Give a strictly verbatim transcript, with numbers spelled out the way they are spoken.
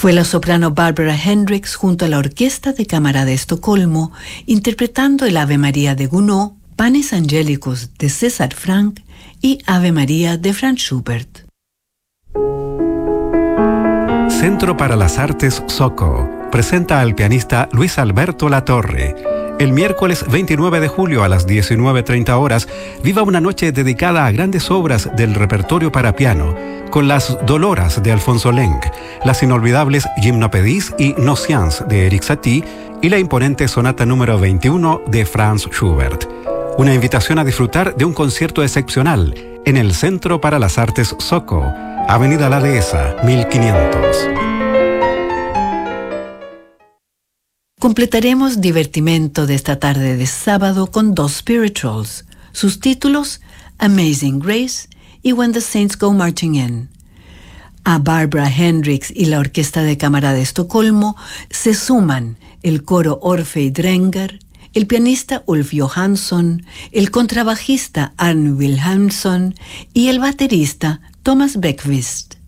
Fue la soprano Barbara Hendricks junto a la Orquesta de Cámara de Estocolmo, interpretando el Ave María de Gounod, Panis Angelicus de César Franck y Ave María de Franz Schubert. Centro para las Artes Soco presenta al pianista Luis Alberto Latorre. El miércoles veintinueve de julio a las diecinueve treinta horas, viva una noche dedicada a grandes obras del repertorio para piano, con las Doloras de Alfonso Lenk, las inolvidables Gymnopédies y Nocians de Erik Satie y la imponente Sonata número veintiuno de Franz Schubert. Una invitación a disfrutar de un concierto excepcional en el Centro para las Artes Soco, Avenida La Dehesa, mil quinientos. Completaremos divertimento de esta tarde de sábado con dos spirituals. Sus títulos, Amazing Grace y When the Saints Go Marching In. A Barbara Hendricks y la Orquesta de Cámara de Estocolmo se suman el coro Orfei Drenger, el pianista Ulf Johansson, el contrabajista Arne Wilhelmsson y el baterista Thomas Beckvist.